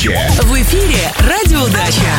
будущее». В эфире «Радио Дача».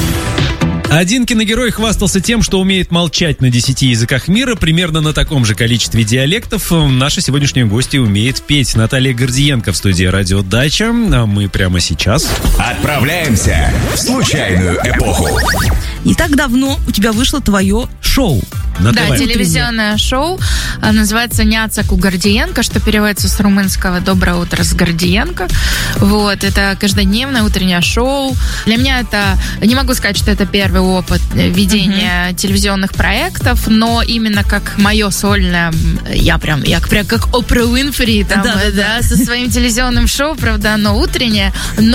Один киногерой хвастался тем, что умеет молчать на 10 языках мира, примерно на таком же количестве диалектов. Наша сегодняшняя гостья умеет петь. Наталья Гордиенко в студии «Радио Дача». А мы прямо сейчас Отправляемся в случайную эпоху. Не так давно у тебя вышло твое шоу. Да, телевизионное шоу. Называется «Няцаку Гордиенко», что переводится с румынского «Доброе утро с Гордиенко». Вот, это каждодневное утреннее шоу. Для меня это, не могу сказать, что это первый опыт ведения телевизионных проектов, но именно как мое сольное, я прям как Опра Уинфри, там, да, со своим телевизионным шоу, правда, оно утреннее,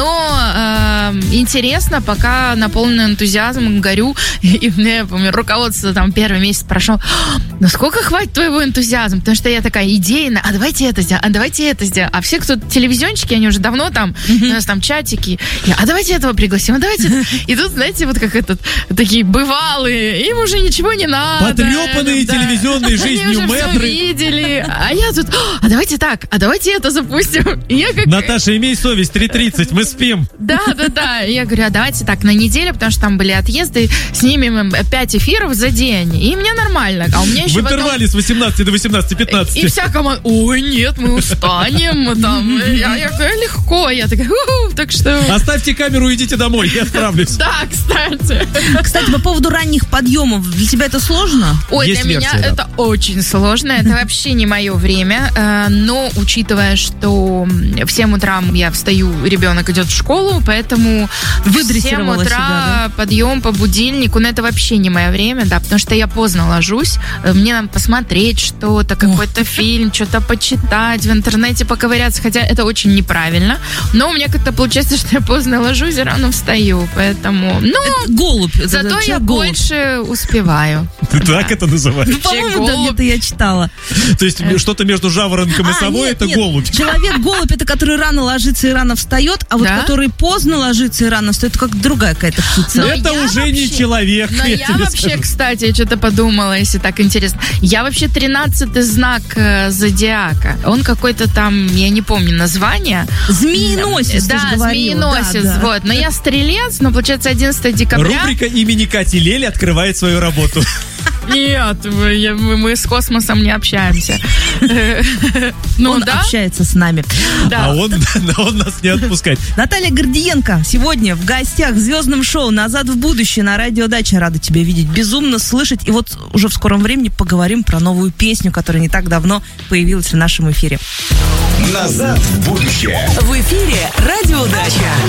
но интересно, пока наполнен энтузиазмом, горю, и мне, я помню, руководство там первый месяц прошел, насколько хватит твоего энтузиазма, потому что я такая идейная, а давайте это сделаем, а все, кто телевизионщики, они уже давно там, у нас там чатики, а давайте этого пригласим, а давайте это. И тут, знаете, вот как такие бывалые, им уже ничего не надо. Потрепанные телевизионной жизнью мэтры. Они уже все видели, а я тут, а давайте так, а давайте это запустим. И я как... Наташа, имей совесть, 3:30, мы спим. Да. Я говорю, а давайте так, на неделю, потому что там были отъезды, снимем 5 эфиров за день. И мне нормально. А у меня еще в интервале с 18 до 18:15. И вся команда, ой, нет, мы устанем. Там. Я говорю, легко. Я такая, так что... Оставьте камеру, идите домой, я справлюсь. Да, кстати. Кстати, по поводу ранних подъемов, для тебя это сложно? Ой, Есть для меня версия, да. это очень сложно. Это вообще не мое время. Но учитывая, что в 7 утра я встаю, ребенок идет в школу, поэтому в 7 утра себя, подъем по будильнику, но это вообще не мое время, да, потому что я поздно ложусь. Мне надо посмотреть что-то, какой-то фильм, что-то почитать, в интернете поковыряться, хотя это очень неправильно. Но у меня как-то получается, что я поздно ложусь и рано встаю, поэтому... Ну, это голубь. Зато я больше успеваю. Так это называется? Ну, по-моему, да, где-то я читала. То есть что-то между жаворонком и совой, это голубь. Человек-голубь, это который рано ложится и рано встает, а вот который поздно ложится и рано встает, это как другая какая-то птица. Это уже не человек. Но я вообще, кстати, я что-то подумала, если так интересно. Я вообще 13-й знак зодиака. Он какой-то там, я не помню название. Змееносец, да, змееносец, да. Вот. Но я стрелец, но получается 11 декабря. Рубрика имени Кати Лели открывает свою работу. Нет, мы с космосом не общаемся. Он общается с нами. А он нас не отпускает. Наталья Гордиенко сегодня в гостях в звездном шоу «Назад в будущее» на Радио Дача. Рада тебя видеть, безумно слышать. И вот уже в скором времени поговорим про новую песню, которая не так давно появилась в нашем эфире. «Назад в будущее». В эфире «Радио Дача».